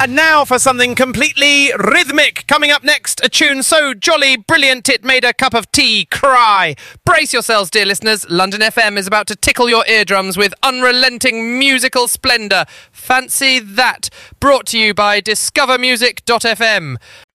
And now for something completely rhythmic. Coming up next, a tune so jolly brilliant it made a cup of tea cry. Brace yourselves, dear listeners. London FM is about to tickle your eardrums with unrelenting musical splendour. Fancy that. Brought to you by discovermusic.fm.